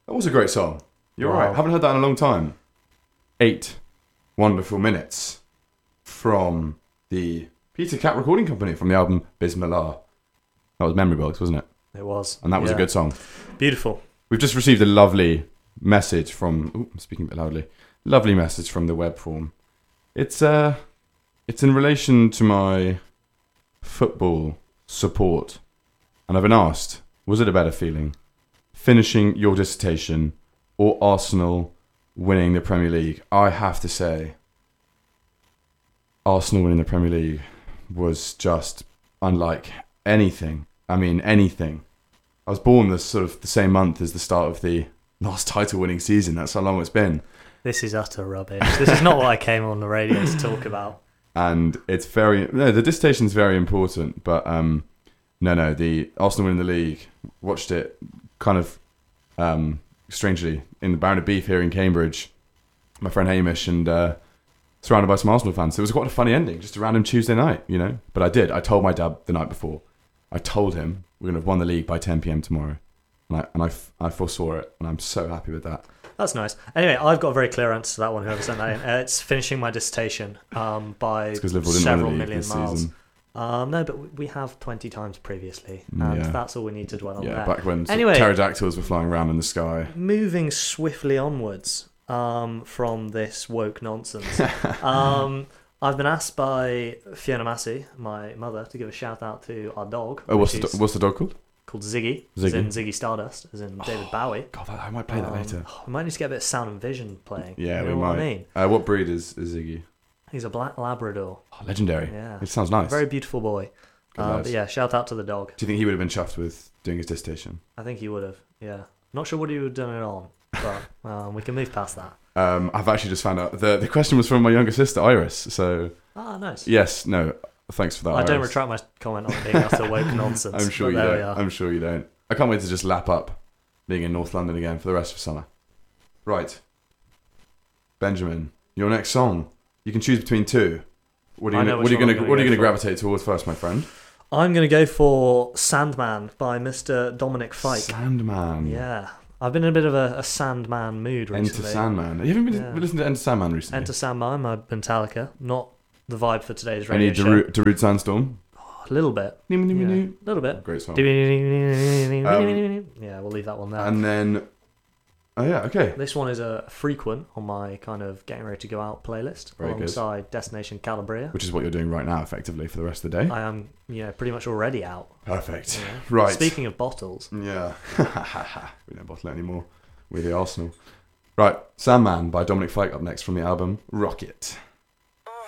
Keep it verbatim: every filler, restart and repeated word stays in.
That was a great song. You're Wow. right. Haven't heard that in a long time. Eight wonderful minutes from the Peter Cat Recording Company from the album Bismillah. That was Memory Box, wasn't it? It was. And that was yeah. a good song. Beautiful. We've just received a lovely message from... Ooh, I'm speaking a bit loudly. Lovely message from the web form. It's uh, it's in relation to my football support. And I've been asked, was it a better feeling finishing your dissertation or Arsenal winning the Premier League? I have to say, Arsenal winning the Premier League was just unlike anything. I mean, anything. I was born this sort of the same month as the start of the last title-winning season. That's how long it's been. This is utter rubbish. This is not what I came on the radio to talk about. And it's very... No, the dissertation is very important, but um, no, no, the Arsenal winning the league, watched it kind of um, strangely in the Baron of Beef here in Cambridge. My friend Hamish and uh, surrounded by some Arsenal fans. So it was quite a funny ending, just a random Tuesday night, you know. But I did. I told my dad the night before. I told him we're going to have won the league by ten p.m. tomorrow. And I, and I, I foresaw it, and I'm so happy with that. That's nice. Anyway, I've got a very clear answer to that one, whoever sent that in. Uh, it's finishing my dissertation um, by several million miles. Season. Um, no, but we have twenty times previously, and Yeah. that's all we need to dwell on Yeah, there. back when Anyway. pterodactyls were flying around in the sky. Moving swiftly onwards um, from this woke nonsense, um, I've been asked by Fiona Massey, my mother, to give a shout out to our dog. Oh, what's the, which do- is what's the dog called? called Ziggy, Ziggy. as in Ziggy Stardust, as in David Bowie. God, that, I might play that Um, later. We might need to get a bit of sound and vision playing. Yeah, you we know might. what I mean? Uh, what breed is, is Ziggy? He's a black Labrador. Oh, legendary. Yeah. It sounds nice. Very beautiful boy. Good Uh, lad. but yeah, shout out to the dog. Do you think he would have been chuffed with doing his dissertation? I think he would have. Yeah. Not sure what he would have done it on, but um, we can move past that. Um, I've actually just found out the the question was from my younger sister Iris. So Ah, nice. yes, no, thanks for that. I don't Iris. retract my comment on being utter woke nonsense. I'm sure but you there we don't. are. I'm sure you don't. I can't wait to just lap up being in North London again for the rest of summer. Right, Benjamin, your next song. You can choose between two. What are I you know gonna, which what are you one I'm gonna gonna what are you go gonna for. gravitate towards first, my friend? I'm going to go for Sandman by Mister Dominic Fike. Sandman. Yeah. I've been in a bit of a, a Sandman mood Enter recently. Sandman. You haven't been, Yeah. been listening to Enter Sandman recently? Enter Sandman by Metallica. Not the vibe for today's radio Any show. Darude, Darude Sandstorm? A little bit. Yeah. Yeah. A little bit. Great song. yeah, we'll leave that one there. And then, oh yeah, okay. This one is a frequent on my kind of getting ready to go out playlist Very good. alongside Destination Calabria. Which is what you're doing right now, effectively, for the rest of the day. I am, you know, pretty much already out. Perfect. you know. Right. Speaking of bottles, Yeah. We don't bottle it anymore. We're the Arsenal. Right. Sandman by Dominic Fike up next from the album Rocket.